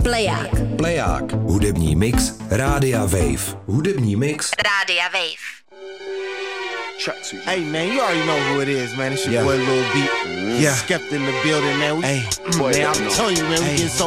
Pleják. Pleják. Hudební mix Rádia Wave. Hudební mix Rádia Wave. Hey man, you already know who it is, man. It's your boy Lil B. Skepta in the building, man. Man, I'm telling you, man, we getting so